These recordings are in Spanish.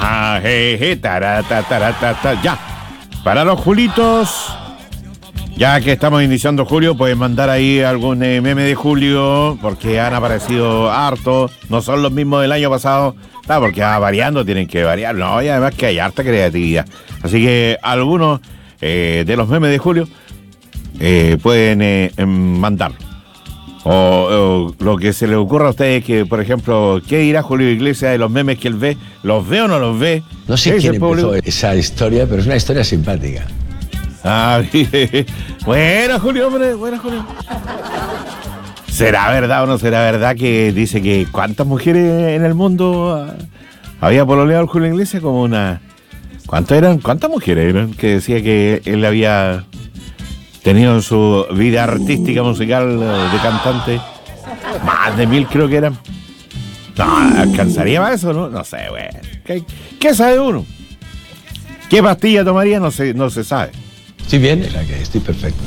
Ya. Para los Julitos, ya que estamos iniciando julio, pueden mandar ahí algún meme de julio, porque han aparecido hartos, no son los mismos del año pasado, porque va variando, tienen que variar, no, y además que hay harta creatividad. Así que algunos de los memes de julio pueden mandar. O lo que se le ocurra a ustedes, que por ejemplo, ¿qué dirá Julio Iglesias de los memes que él ve? ¿Los ve o no los ve? No sé quién empezó esa historia, pero es una historia simpática. Bueno, Julio, hombre, bueno, Julio. ¿Será verdad o no será verdad que dice que cuántas mujeres en el mundo había pololeado Julio Iglesias? Como una... ¿Cuántas mujeres eran? Que decía que él había tenido en su vida artística, musical, de cantante, más de 1000 creo que eran. No, ¿alcanzaría más eso, no? No sé, güey. ¿Qué sabe uno? ¿Qué pastilla tomaría? No se sabe. Sí, bien, estoy perfecto.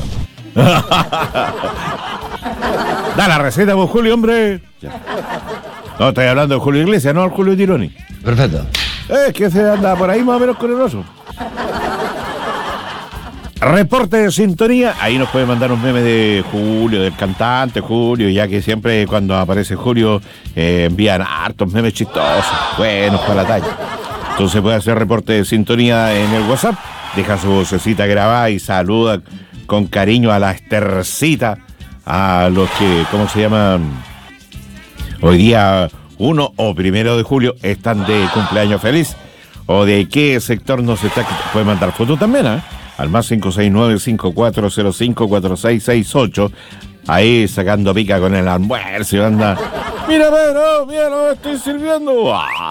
Da la receta vos, Julio, hombre. Ya. No, estoy hablando de Julio Iglesias, no al Julio Tironi. Perfecto. Es que se anda por ahí más o menos con el oso. Reporte de sintonía, ahí nos puede mandar un meme de Julio, del cantante Julio, ya que siempre cuando aparece Julio envían hartos memes chistosos, buenos para la talla. Entonces puede hacer reporte de sintonía en el WhatsApp, deja su vocecita grabada y saluda con cariño a la Estercita, a los que, ¿cómo se llaman? Hoy día 1 o 1 de julio están de cumpleaños feliz, o de qué sector nos está, puede mandar foto también, al más 569-5405-4668, ahí sacando pica con el almuerzo y anda, mira, no, estoy sirviendo.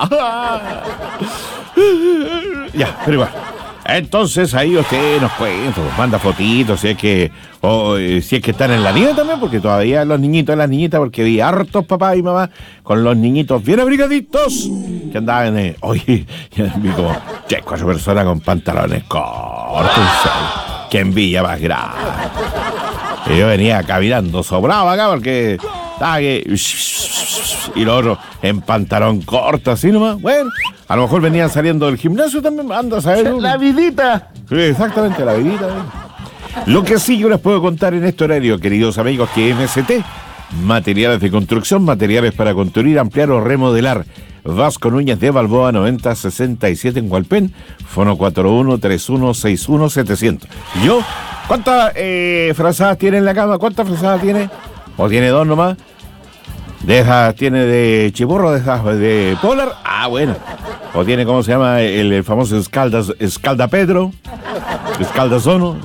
Ya, pero igual. Entonces ahí usted nos cuenta, nos manda fotitos, si es que están en la nieve también, porque todavía los niñitos y las niñitas, porque vi hartos papás y mamás con los niñitos bien abrigaditos que andaban oye, vi como 4 personas con pantalones cortos, qué envidia más grande. Y yo venía caminando sobrado acá porque estaba que y los otros en pantalón corto así nomás. Bueno, a lo mejor venían saliendo del gimnasio también, anda a saber. La vidita. Sí, exactamente, la vidita. Lo que sí yo les puedo contar en este horario, queridos amigos, que MST, materiales de construcción, materiales para construir, ampliar o remodelar. Vasco Núñez de Balboa 9067 en Hualpén, fono 413161-700. ¿Yo? ¿Cuántas frazadas tiene en la cama? ¿Cuántas frazadas tiene? ¿O tiene 2 nomás? ¿De esas tiene de chiburro, de esas de polar? Bueno. ¿O tiene, cómo se llama, el famoso Escalda Pedro? Escaldazono.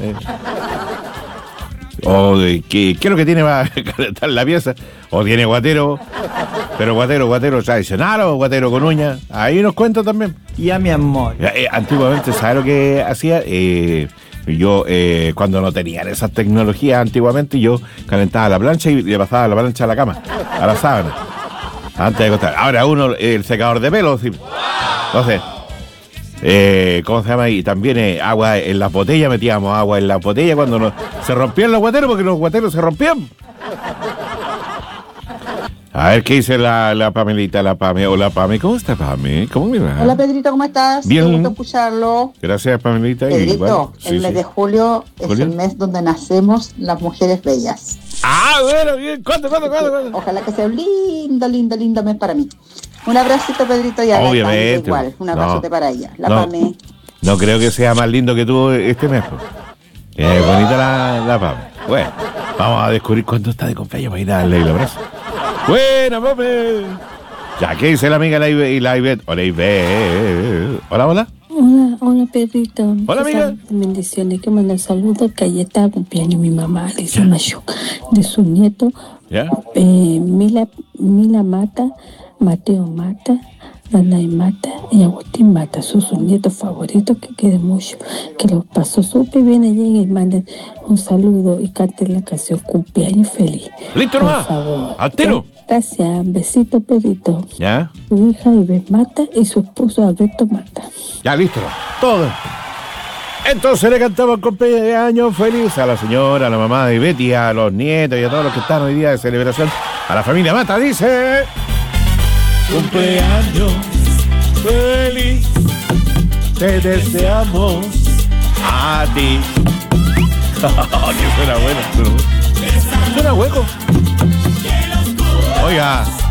¿O qué es lo que tiene para calentar la pieza? ¿O tiene guatero? Pero guatero tradicional o guatero con uña. Ahí nos cuenta también. Ya, mi amor. Antiguamente, ¿sabes lo que hacía? Yo, cuando no tenían esas tecnologías antiguamente, yo calentaba la plancha y le pasaba la plancha a la cama, a la sábana, antes de acostar. Ahora uno, el secador de pelo, ¿sí? Entonces, ¿cómo se llama? Y también agua en las botellas, metíamos agua en las botellas cuando se rompían los guateros, porque los guateros se rompían. A ver, ¿qué dice la Pamelita, la Pame? Hola, Pame, ¿cómo está, Pame? ¿Cómo me va? Hola, Pedrito, ¿cómo estás? Bien. Qué gusto escucharlo. Gracias, Pamelita. Pedrito, el mes de julio es el mes donde nacemos las mujeres bellas. Bueno, bien. ¿Cuánto? Ojalá que sea un lindo mes para mí. Un abracito, Pedrito, y a la obviamente. Igual. Un abrazote para ella. La Pame. No creo que sea más lindo que tú este mes. Bonita la Pame. Bueno, vamos a descubrir cuánto está de cumpleaños para ir a darle el abrazo. Buena, Pame. Ya, ¿qué dice la amiga la Ivette? Hola, Ivette. Hola. Hola, Pedrito. Hola, amiga. Bendiciones, que manda saludos, que ayer estaba cumpleaños mi mamá, Alicia Machu, de su nieto, Mila Mata, Mateo Mata, Danay Mata y Agustín Mata, sus nietos favoritos, que quede mucho, que los pasó súper bien allí y manden un saludo y canten la canción Cumpleaños Feliz. ¿Listo nomás? Por favor. ¿Al tiro? Gracias, besito, Pedrito. ¿Ya? Su hija Ivette Mata y su esposo Alberto Mata. Ya, listo. Todo. Entonces le cantamos cumpleaños feliz a la señora, a la mamá de Betty, a los nietos y a todos los que están hoy día de celebración. A la familia Mata dice... Cumpleaños feliz. te deseamos a ti. Que suena bueno. Suena hueco. Oiga.